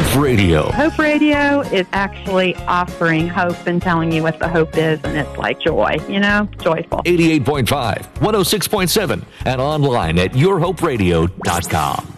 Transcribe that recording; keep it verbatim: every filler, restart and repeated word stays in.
Hope Radio. Hope Radio is actually offering hope and telling you what the hope is, and it's like joy, you know, joyful. eighty-eight point five, one oh six point seven, and online at your hope radio dot com.